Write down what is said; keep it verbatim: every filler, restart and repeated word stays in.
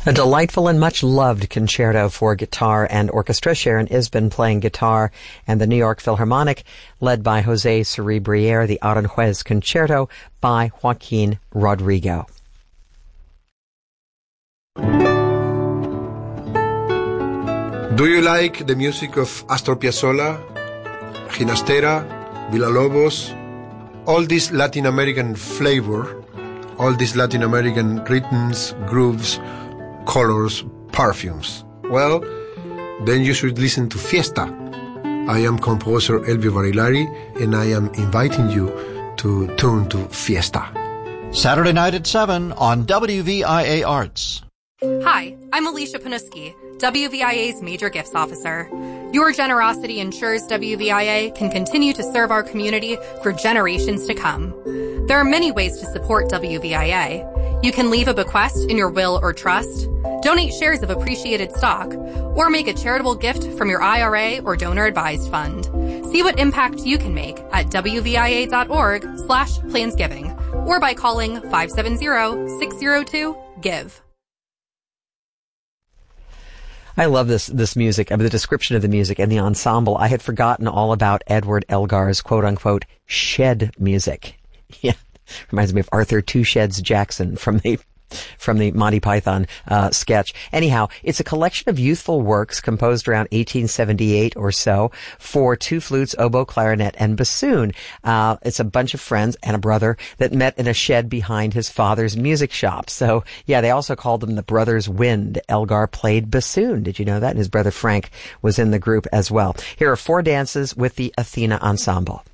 A delightful and much-loved concerto for guitar and orchestra. Sharon Isbin playing guitar, and the New York Philharmonic, led by José Cerebriere, the Aranjuez Concerto by Joaquin Rodrigo. Do you like the music of Astor Piazzolla, Ginastera, Villalobos, all this Latin American flavor, all these Latin American rhythms, grooves, colors, perfumes? Well, then you should listen to Fiesta. I am composer Elvio Barilari, and I am inviting you to tune to Fiesta. Saturday night at seven on W V I A Arts. Hi, I'm Alicia Panuski, W V I A's Major Gifts Officer. Your generosity ensures W V I A can continue to serve our community for generations to come. There are many ways to support W V I A. You can leave a bequest in your will or trust, donate shares of appreciated stock, or make a charitable gift from your I R A or donor-advised fund. See what impact you can make at W V I A dot org slash plansgiving or by calling five seven zero, six zero two, GIVE. I love this this music, I mean, the description of the music and the ensemble. I had forgotten all about Edward Elgar's quote-unquote shed music. Yeah, reminds me of Arthur Two Sheds Jackson from the from the Monty Python uh, sketch. Anyhow, it's a collection of youthful works composed around eighteen seventy-eight or so for two flutes, oboe, clarinet, and bassoon. Uh, it's a bunch of friends and a brother that met in a shed behind his father's music shop. So, yeah, they also called them the Brothers Wind. Elgar played bassoon. Did you know that? And his brother Frank was in the group as well. Here are four dances with the Athena Ensemble.